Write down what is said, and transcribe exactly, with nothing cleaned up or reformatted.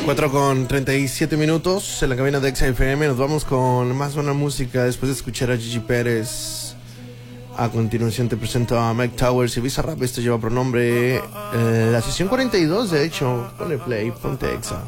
cuatro con treinta y siete minutos en la cabina de X F M. Nos vamos con más buena música después de escuchar a Gigi Pérez. A continuación te presento a Mike Towers y Bizarrap. Esto lleva por nombre eh, la sesión cuarenta y dos, de hecho. Ponle play, ponte Exa.